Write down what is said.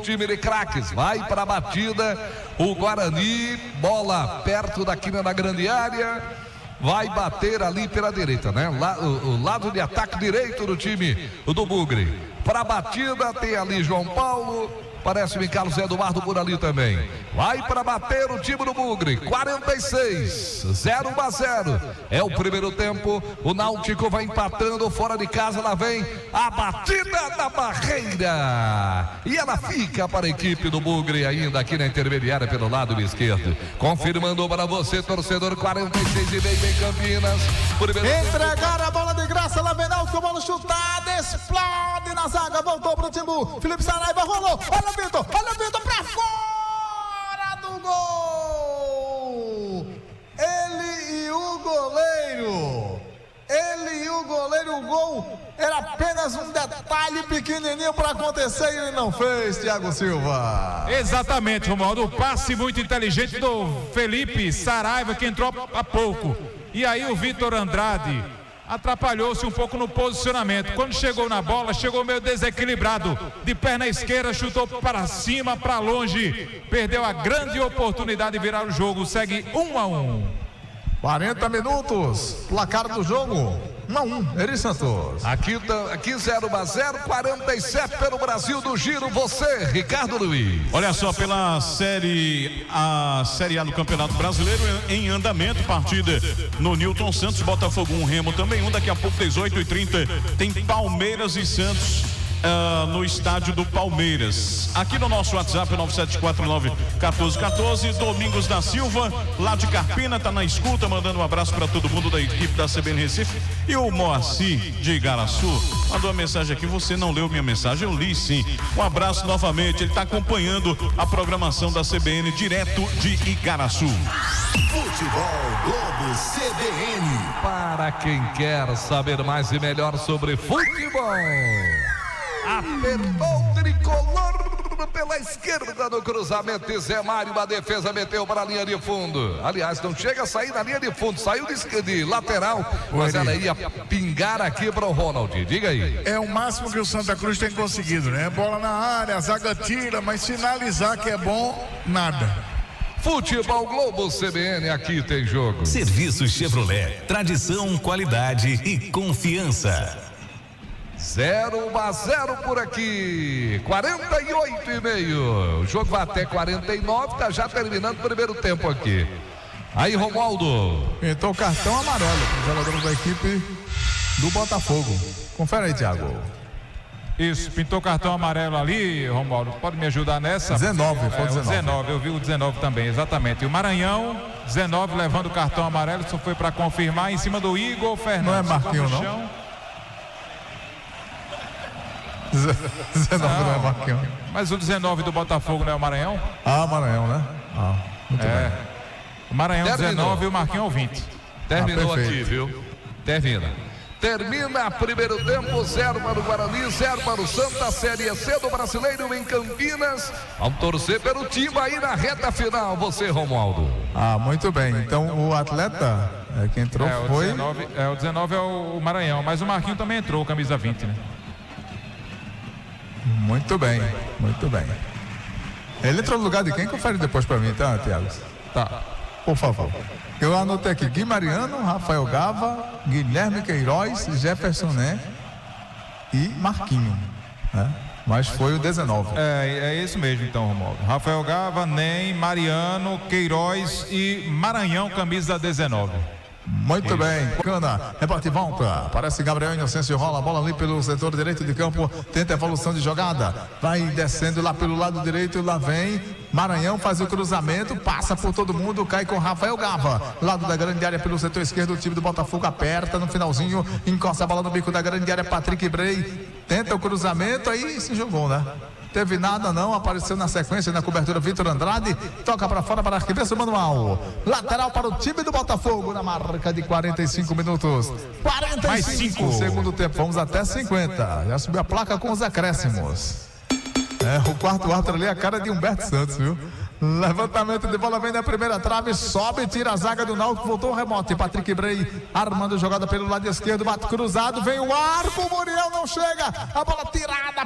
time de craques. Vai para a batida o Guarani, bola perto da quina da grande área. Vai bater ali pela direita, né? O lado de ataque direito do time do Bugre. Para a batida tem ali João Paulo. Parece-me Carlos Eduardo por ali também. Vai para bater o time do Bugre. 46, 0-0. É o primeiro tempo. O Náutico vai empatando fora de casa. Lá vem a batida da barreira. E ela fica para a equipe do Bugre ainda aqui na intermediária pelo lado esquerdo. Confirmando para você, torcedor, 46,5 em Campinas. Entregaram a bola de graça. Lá vem Náutico, bola chutada. Explode na zaga. Voltou para o Timbu. Felipe Saraiva rolou. Olha o Vitor pra fora do gol. Ele e o goleiro, o gol era apenas um detalhe pequenininho para acontecer e ele não fez, Thiago Silva. Exatamente, Romualdo, o passe muito inteligente do Felipe Saraiva, que entrou há pouco, e aí o Vitor Andrade atrapalhou-se um pouco no posicionamento. Quando chegou na bola, chegou meio desequilibrado, de perna esquerda, chutou para cima, para longe, perdeu a grande oportunidade de virar o jogo. Segue 1-1. 40 minutos, placar do jogo 1-1, Eri Santos. Aqui 0-0, 47 pelo Brasil do Giro. Você, Ricardo Luiz. Olha só, pela Série A do Campeonato Brasileiro em andamento, partida no Newton Santos, Botafogo 1, Remo também 1. Daqui a pouco, 18h30, tem Palmeiras e Santos no estádio do Palmeiras. Aqui no nosso WhatsApp 9749-1414. Domingos da Silva, lá de Carpina, tá na escuta, mandando um abraço para todo mundo da equipe da CBN Recife. E o Moacir de Igaraçu mandou uma mensagem aqui. Você não leu minha mensagem? Eu li sim. Um abraço novamente. Ele está acompanhando a programação da CBN direto de Igaraçu. Futebol Globo CBN. Para quem quer saber mais e melhor sobre futebol, apertou o tricolor pela esquerda no cruzamento e Zé Mário, a defesa meteu para a linha de fundo. Aliás, não chega a sair da linha de fundo, saiu de lateral, mas ela ia pingar aqui para o Ronald. Diga aí. É o máximo que o Santa Cruz tem conseguido, né? Bola na área, a zaga tira, mas finalizar que é bom, nada. Futebol Globo CBN, aqui tem jogo. Serviço Chevrolet, tradição, qualidade e confiança. 0-0 por aqui, 48,5. O jogo vai até 49, tá já terminando o primeiro tempo aqui. Aí, Romualdo. Pintou o cartão amarelo para os jogadores da equipe do Botafogo. Confere aí, Thiago. Isso, pintou cartão amarelo ali, Romualdo. Pode me ajudar nessa? 19, foi 19. 19, eu vi o 19 também, exatamente. E o Maranhão, 19, levando o cartão amarelo, só foi para confirmar em cima do Igor Fernandes. Não é Marquinhos, não? 19 não é Marquinhos. Mas o 19 do Botafogo não é o Maranhão? Ah, Maranhão, né? Ah, muito bem. O Maranhão terminou. 19 e o Marquinhos 20. Terminou aqui, viu? Termina primeiro tempo, 0 para o Guarani, 0 para o Santa. Série C do Brasileiro em Campinas. Vamos torcer pelo time aí na reta final, você, Romualdo. Ah, muito bem. Então o atleta que entrou foi... O 19 é o Maranhão, mas o Marquinhos também entrou, camisa 20, né? Muito bem, muito bem. Ele entrou no lugar de quem? Confere depois para mim, tá, Thiago? Tá. Por favor. Eu anotei aqui Gui Mariano, Rafael Gava, Guilherme Queiroz, Jefferson Né e Marquinho, né? Mas foi o 19. É isso mesmo então, Romualdo. Rafael Gava, Nem, Mariano, Queiroz e Maranhão, camisa 19. Muito bem, bacana, rebate e volta, parece Gabriel Inocêncio, rola a bola ali pelo setor direito de campo, tenta a evolução de jogada, vai descendo lá pelo lado direito, lá vem Maranhão, faz o cruzamento, passa por todo mundo, cai com Rafael Gava, lado da grande área pelo setor esquerdo, o time do Botafogo aperta no finalzinho, encosta a bola no bico da grande área, Patrick Bray, tenta o cruzamento, aí se jogou, né? Teve nada não, apareceu na sequência, na cobertura Vitor Andrade, toca para fora para arquimesso manual, lateral para o time do Botafogo, na marca de 45 minutos, 45, segundo tempo, vamos até 50, já subiu a placa com os acréscimos. O quarto árbitro ali é a cara de Humberto Santos, viu? Levantamento de bola, vem da primeira trave, sobe, tira a zaga do Náutico, voltou o remote, Patrick Bray armando jogada pelo lado esquerdo, bate cruzado, vem o arco, o Muriel não chega, a bola tirada